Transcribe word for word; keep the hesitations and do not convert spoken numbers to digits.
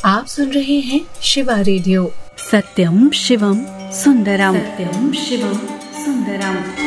आप सुन रहे हैं शिवा रेडियो। सत्यम शिवम सुंदरम। सत्यम शिवम सुंदरम।